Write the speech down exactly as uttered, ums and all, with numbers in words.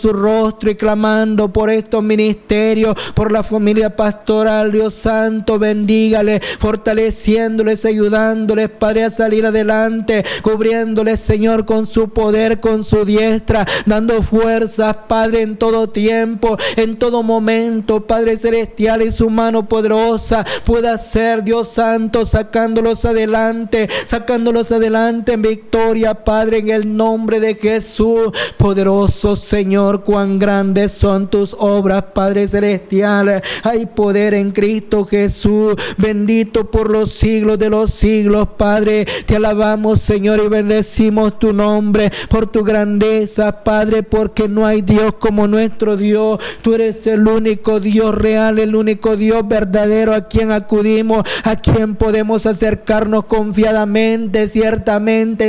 su rostro y clamando por estos ministerios, por la familia pastoral. Dios santo, bendígale, fortaleciéndoles, ayudándoles, Padre, a salir adelante, cubriéndoles, Señor, con su poder, con su diestra, dando fuerzas, Padre, en todo tiempo, en todo momento, Padre celestial, y su mano poderosa pueda ser, Dios santo, sacándolos adelante, sacándolos adelante en victoria, Padre, en el nombre de Jesús. Poderoso Señor, cuán grandes son tus obras, Padre celestial. Hay poder en Cristo Jesús, bendito por los siglos de los siglos, Padre. Te alabamos, Señor, y bendecimos tu nombre por tu grandeza, Padre, porque no hay Dios como nuestro Dios. Tú eres el único Dios real, el único Dios verdadero a quien acudimos, a quien podemos acercarnos confiadamente, ciertamente.